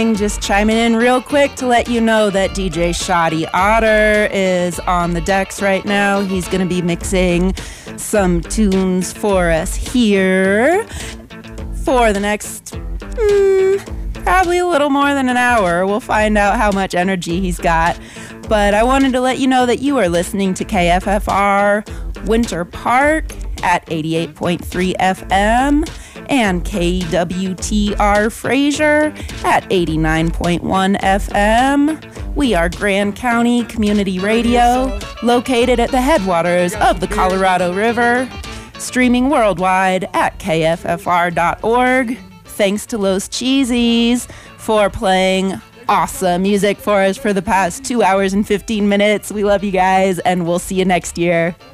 Just chiming in real quick to let you know that DJ Shoddy Otter is on the decks right now. He's going to be mixing some tunes for us here for the next probably a little more than an hour. We'll find out how much energy he's got. But I wanted to let you know that you are listening to KFFR Winter Park at 88.3 FM. And KWTR Fraser at 89.1 FM. We are Grand County Community Radio, located at the headwaters of the Colorado River, streaming worldwide at kffr.org. Thanks to Los Cheesies for playing awesome music for us for the past 2 hours and 15 minutes. We love you guys, and we'll see you next year.